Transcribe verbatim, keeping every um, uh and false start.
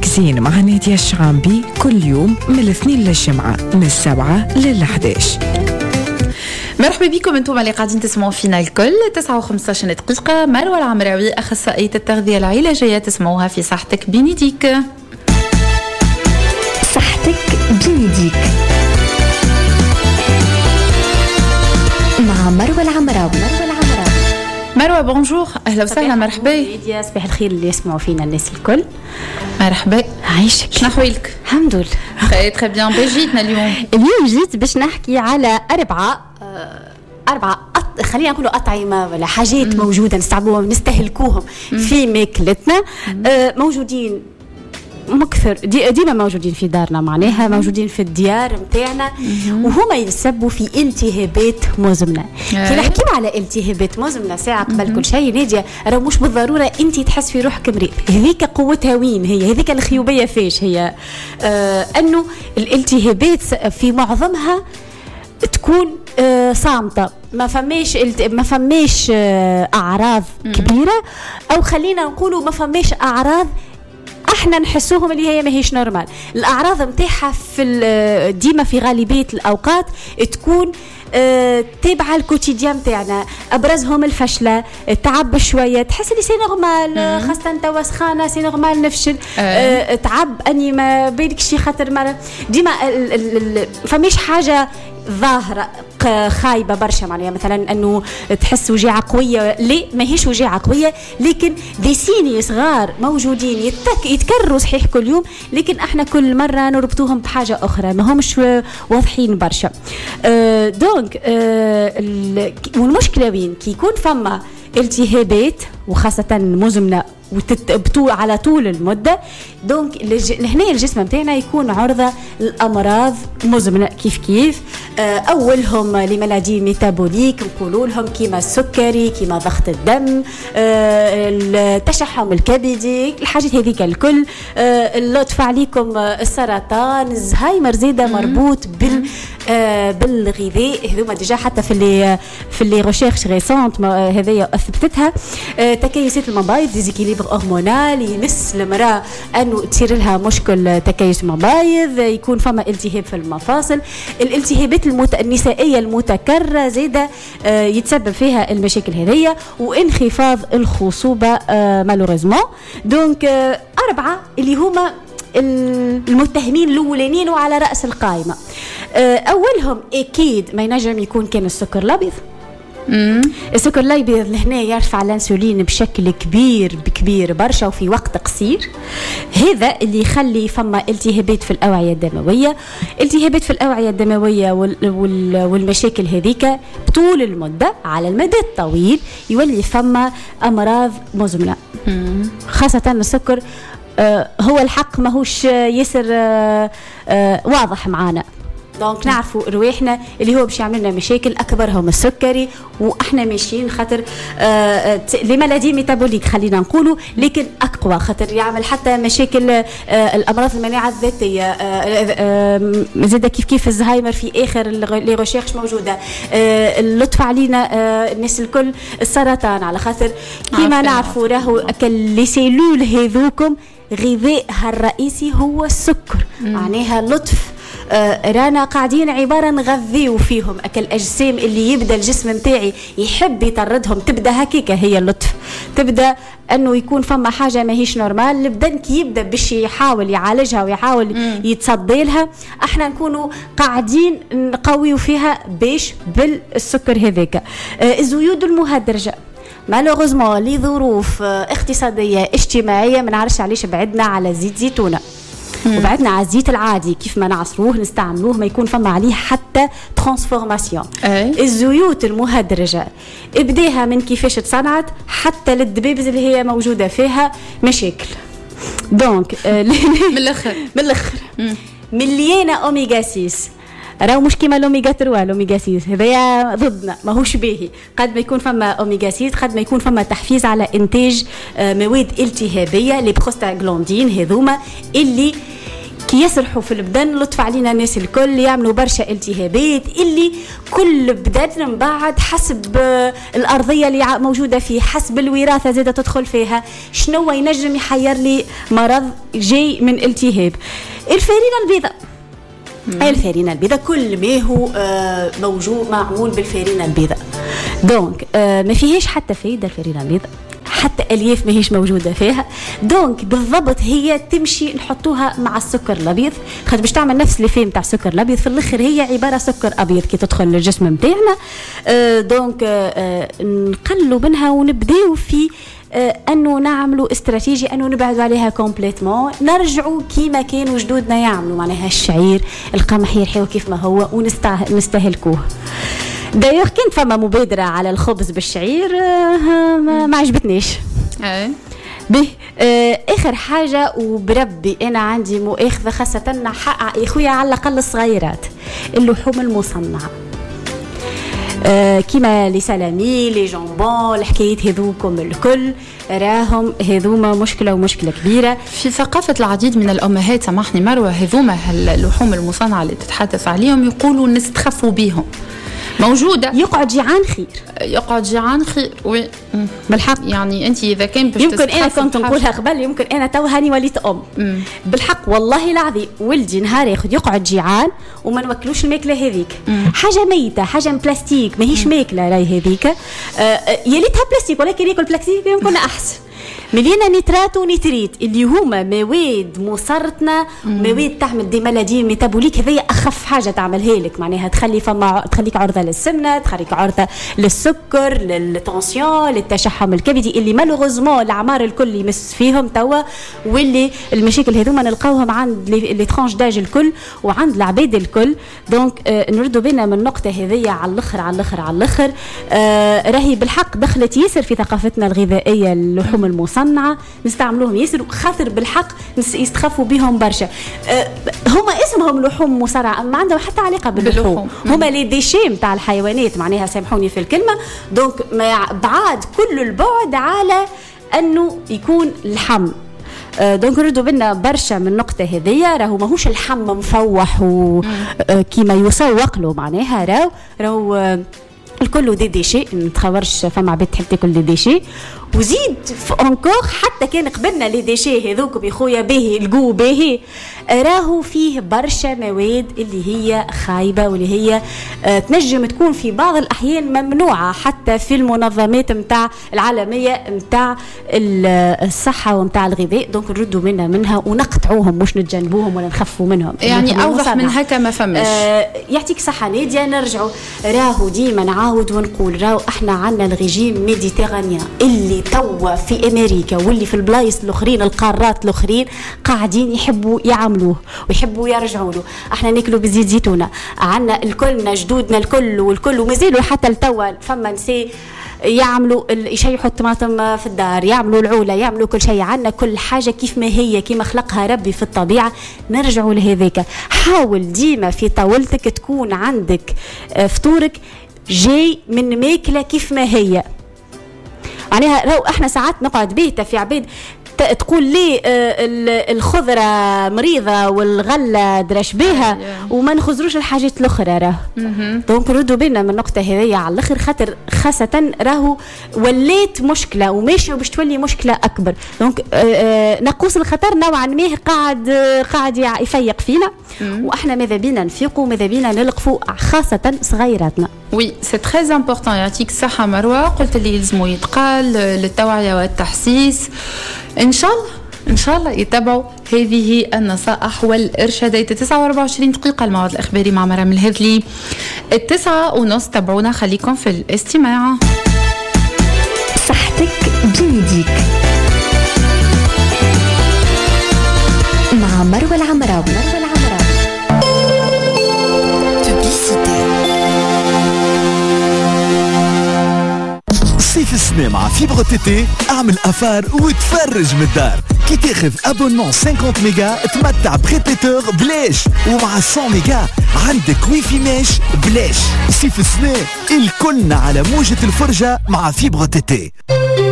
ماجزين مع نادية الشعامبي كل يوم من الاثنين للجمعة من السبعة للحداش. مرحبا بكم انتم اللي قاعدين تسمعوا فينا الكل. تسعة وخمسة دقيقة. مروة العمراوي أخصائية التغذية العلاجية تسمعوها في صحتك بينيديك. صحتك بينيديك مع مروة العمراوي. مروة بونجور، أهلا وسهلا. مرحبا يا صباح الخير اللي يسمعوا فينا الناس الكل. مرحبا، عايشك. شنو أحوالك؟ الحمد لله خير تري بيان. جيتنا اليوم اليوم جيت باش نحكي على أربعة أربعة أط... خلينا نقولوا أطعمة ولا حاجات مم. موجودة نستعملوهم نستهلكوهم مم. في ماكلتنا. آه موجودين مكثر دي ديما موجودين في دارنا، معناها موجودين في الديار متاعنا، وهما يسببوا في التهابات مزمنه. كي نحكيو على التهابات مزمنه ساعه قبل كل شيء ناديه، راه مش بالضروره انت تحس في روحك مريض. هذيك قوتها وين هي؟ هذيك الخيوبيه فاش هي؟ آه انه الالتهابات في معظمها تكون آه صامته، ما فماش ما فماش آه اعراض كبيره، او خلينا نقولوا ما فماش اعراض احنا نحسوهم اللي هي ماهيش نورمال. الاعراض نتاعها في ديما في غالبيه الاوقات تكون اه تابعه الكوتيديان نتاعنا. ابرزهم الفشله، تعب شويه، تحس اللي سي نورمال، خاصه توا سخانه سي نورمال نفشل، اه تعب اني ما بالكش خاطر مرة ديما فماش حاجه ظاهرة خايبة برشا، معناها مثلا أنه تحس وجاعة قوية، لا ماهيش وجاعة قوية، لكن دي سيني صغار موجودين يتك يتكرروا صحيح كل يوم، لكن احنا كل مرة نربطوهم بحاجة أخرى ما همش واضحين برشا. أه دونك أه والمشكلة وين؟ كي يكون فما التهابات وخاصة مزمنة وتتبطو على طول المدة، دونك هنا الجسم متاعنا يكون عرضة للأمراض مزمنة كيف كيف. أولهم لملادي ميتابوليك نقولوا لهم كيما السكري، كيما ضغط الدم، التشحم الكبدي، الحاجات هذيك الكل. اللطف عليكم السرطان، الزهايمر زيادة مربوط بال بالغذاء. هذوما ديجا حتى في اللي في اللي ريشيرش ريسونت هذيا اثبتتها. تكيسات المبايض، ديزيكيليبر هرمونال، يمس المراه انه تصير لها مشكل تكيس مبايض، يكون فما التهاب في المفاصل. الالتهابات المت... النسائيه المتكرره زاده يتسبب فيها المشاكل هذيا، وانخفاض الخصوبه مالوريزمون. دونك اربعه اللي هما المتهمين الاولانيين وعلى راس القائمه. اولهم اكيد ما ينجم يكون كان السكر الابيض. السكر الابيض لهنا يرفع الانسولين بشكل كبير بكبير برشا وفي وقت قصير. هذا اللي يخلي فما التهابات في الاوعيه الدمويه. التهابات في الاوعيه الدمويه والمشاكل هذيك طول المده على المدى الطويل يولي فما امراض مزمنه، خاصه السكر. آه هو الحق ماهوش ياسر آه آه واضح معانا، دونك نعرفوا رواحنا اللي هو باش يعمل لنا مشاكل اكبرهم السكري، واحنا ماشيين خاطر آه لي مالادي ميتابوليك خلينا نقولوا، لكن اقوى خاطر يعمل حتى مشاكل آه الامراض المناعه الذاتيه. آه آه زاده كيف كيف الزهايمر في اخر لي ريشيرش موجوده. آه اللطف علينا آه الناس الكل السرطان، على خاطر كيما نعرفوا راهو لي سيلول هذوكم غذائها الرئيسي هو السكر. معناها لطف آه رانا قاعدين عبارة نغذيو فيهم أكل أجسام اللي يبدأ الجسم متاعي يحب يطردهم. تبدأ هكيكا هي اللطف، تبدأ أنه يكون فما حاجة ما هيش نورمال، البدن كي يبدأ باش يحاول يعالجها ويحاول يتصدي لها، احنا نكونوا قاعدين نقويو فيها باش بالسكر هذاك. آه الزيوت المهدرجة مالوغوزمون لظروف اقتصادية اجتماعية ما نعرفش علاش بعدنا على زيت زيتونة وبعدنا على الزيت العادي كيف ما نعصروه نستعملوه، ما يكون فما عليه حتى ترانسفورماسيون. الزيوت المهدرجة ابداها من كيفاش تصنعت حتى للدبابز اللي هي موجودة فيها مشاكل. دونك من الاخر من الاخر مليانة اوميغا ستة، راهو مش كيما الاوميغا ثلاثة الاوميغا ستة هذايا ضدنا ماهوش باهي. قد ما يكون فما اوميغا ستة قد ما يكون فما تحفيز على انتاج مواد التهابيه لي بروستاغلاندين، هذوما اللي كي يسرحوا في البدن لطف علينا الناس الكل يعملوا برشا التهابات اللي كل بدن من بعد حسب الأرضية اللي موجودة فيه، حسب الوراثة زادة تدخل فيها، شنو ينجم يحير لي مرض جاي من التهاب. الفارينة البيضاء الفارينة البيضاء كل ما هو موجود معمول بالفارينة البيضاء، دونك ما فيهاش حتى فايدة الفارينة البيضاء، حتى الياف ما هيش موجوده فيها. دونك بالضبط هي تمشي نحطوها مع السكر الابيض، خاطر باش تعمل نفس الفيم تاع السكر الابيض في الاخر هي عباره سكر ابيض كي تدخل للجسم نتاعنا. آه دونك آه نقلوا منها ونبداو في آه انه نعملوا استراتيجي انه نبعدوا عليها كومبليتمون، نرجعوا كيما كانوا جدودنا يعملوا، معناها الشعير القمح يرحيو كيف ما هو ونستهلكوه. دايوغ كنت فما مبادرة على الخبز بالشعير ما, ما عجبتنيش. ايه به آه اخر حاجة وبربي انا عندي مؤاخذة خاصة حق اخويا على الاقل الصغيرات، اللحوم المصنعة آه كيما لي سلامي لي جامبون الحكايات هذوكم الكل راهم هذوما مشكلة ومشكلة كبيرة في ثقافة العديد من الأمهات. سامحني مروة، هذوما اللحوم المصنعة اللي تتحدث عليهم يقولوا نستخفوا بيهم، موجودة. يقعد جيعان خير، يقعد جيعان خير، وي بالحق. يعني أنت إذا كان باش يمكن أنا كنت نقولها قبل، يمكن أنا تو هاني وليت أم. مم. بالحق والله العظيم ولدي نهار ياخذ يقعد جيعان وما نوكلوش الماكلة هذيك، حاجة ميتة، حاجة من بلاستيك ماهيش ماكلة راهي هذيك. آه يا ليتها بلاستيك، ولكن ياكل بلاستيك يمكن أحسن. ملينا نيترات ونيتريت اللي هما مواد مصرتنا، مواد تعمل دي مالادي ميتابوليك، هذه اخف حاجه تعملها لك، معناها تخلي فما تخليك عرضه للسمنه، تخليك عرضه للسكر، للتنسيون، للتشحم الكبدي اللي مالوغوزمون الاعمار الكل يمس فيهم توا، واللي المشاكل هذوما نلقاوهم عند لي ترانش داج الكل وعند العباد الكل. دونك آه نردوا بينا من النقطه هذه على الاخر على الاخر على الاخر. آه راهي بالحق دخلت ياسر في ثقافتنا الغذائيه اللحوم المصنعه، نستعملوهم ياسر خاطر بالحق يستخفوا بهم برشا. أه هما اسمهم لحوم مصنعه ما عندهم حتى علاقه باللحوم، هما لي ديشي نتاع الحيوانات، معناها سامحوني في الكلمه. دونك بعاد كل البعد على انه يكون اللحم. أه دونك ردوا بنا برشا من النقطه هذيا. راهو ماهوش اللحم مفوح وكيما يسوق له، معناها راهو راهو الكل دي ديشي، نتخبرش فما عباد تحب تاكل دي ديشي. وزيد انكور حتى كان قبلنا لي ديشي هذوك بخويا باهي الجو باهي، راهو فيه برشا مواد اللي هي خايبه واللي هي آه تنجم تكون في بعض الاحيان ممنوعه حتى في المنظمات نتاع العالميه نتاع الصحه ونتاع الغذاء. دونك نردوا منا منها ونقطعوهم، مش نتجنبوهم ولا نخفوا منهم. يعني اوضح من هكا ما فماش. آه يعطيك صحه ناديه. نرجعوا راهو ديما نعاود ونقول راهو احنا عندنا الريجيم ميديتيرانيان اللي توا في امريكا واللي في البلايص الاخرين القارات الاخرين قاعدين يحبوا يعملوه ويحبوا يرجعوا له. احنا ناكلوا بزيت زيتونه، عندنا الكلنا جدودنا الكل والكل ومازالوا حتى التوا فما نسي يعملوا يشيحوا الطماطم في الدار، يعملوا العوله، يعملوا كل شيء. عندنا كل حاجه كيف ما هي كيما خلقها ربي في الطبيعه. نرجعوا لهذاك. حاول ديما في طاولتك تكون عندك فطورك جاي من ماكله كيف ما هي. معناها راهو احنا ساعات نقعد بيتا في عباد تقول لي الخضره مريضه والغله درش بها وما نخزروش الحاجات الاخرى. راه دونك ردوا بينا من النقطه هذه على الاخر، خاطر خاصه راهو ولات مشكله وماشي باش تولي مشكله اكبر. دونك ناقوس الخطر نوعا ما قاعد قاعد يفيق فينا، واحنا ماذا بينا نفيقوا، ماذا بينا نلقفوا خاصه صغيراتنا. وي سي تري امبورطون. يعطيك الصحه مروه. قلت اللي يلزموا يتقال للتوعيه والتحسيس. ان شاء الله ان شاء الله يتبعوا هذه النصائح والارشادات. تسعة وأربعة وعشرين دقيقه الموعد الاخباري مع مرام الهذلي. التسعة ونص تابعونا، خليكم في الاستماع. صحتك بيديك مع مروه العمراوي. مروه العمراوي صيف السنة مع فيبر تي تي. اعمل افار وتفرج من الدار. كي تاخذ ابونمون خمسين ميجا تمتع بريبيتور بلاش، ومع مية ميجا عندك ويفي ماش بلاش. صيف السنة الكلنا على موجة الفرجة مع فيبر تي تي.